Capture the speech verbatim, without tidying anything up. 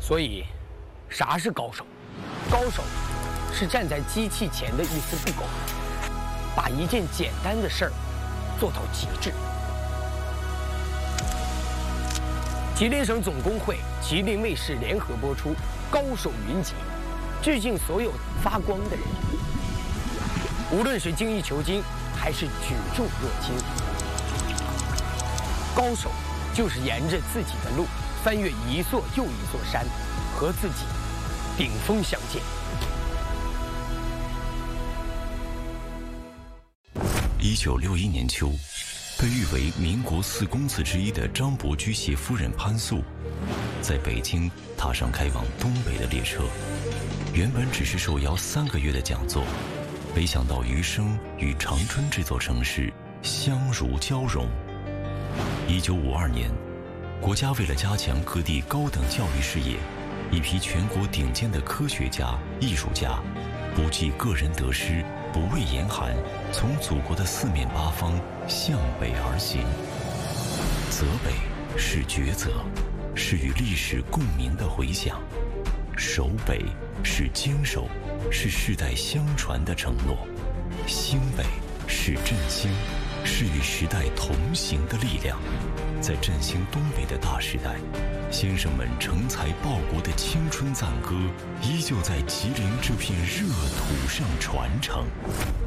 所以，啥是高手？高手是站在机器前的一丝不苟，把一件简单的事儿做到极致。吉林省总工会、吉林卫视联合播出《高手云集》，致敬所有发光的人。无论是精益求精，还是举重若轻，高手就是沿着自己的路，翻越一座又一座山，和自己顶峰相见。 一九六一年秋，被誉为民国四公子之一的张伯驹携夫人潘素，在北京踏上开往东北的列车。原本只是受邀三个月的讲座，没想到余生与长春这座城市相如交融。一九五二年，国家为了加强各地高等教育事业，一批全国顶尖的科学家、艺术家，不计个人得失，不畏严寒，从祖国的四面八方向北而行。泽北是抉择，是与历史共鸣的回响；守北是坚守，是世代相传的承诺；兴北是振兴，是与时代同行的力量。在振兴东北的大时代，先生们成才报国的青春赞歌，依旧在吉林这片热土上传承。